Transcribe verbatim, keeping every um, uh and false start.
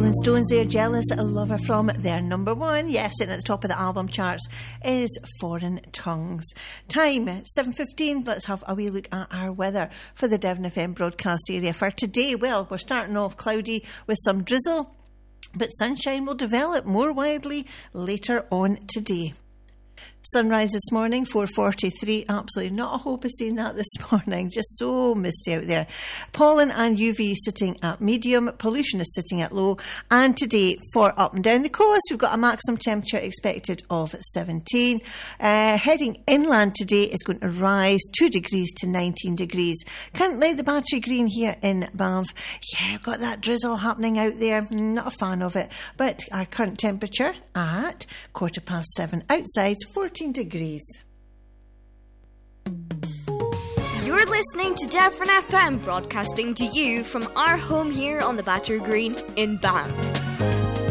Rolling Stones, they're Jealous Lover from their number one. Yes, and at the top of the album charts is Foreign Tongues. Time, seven fifteen. Let's have a wee look at our weather for the Devon F M broadcast area for today. Well, we're starting off cloudy with some drizzle, but sunshine will develop more widely later on today. Sunrise this morning, four forty-three. Absolutely not a hope of seeing that this morning. Just so misty out there. Pollen and U V sitting at medium. Pollution is sitting at low. And today, for up and down the coast, we've got a maximum temperature expected of seventeen. Uh, heading inland today is going to rise two degrees to nineteen degrees. Currently, the Battery Green here in Banff. Yeah, we've got that drizzle happening out there. Not a fan of it. But our current temperature at quarter past seven outside, fourteen degrees. You're listening to Devon F M, broadcasting to you from our home here on the Battery Green in Banff.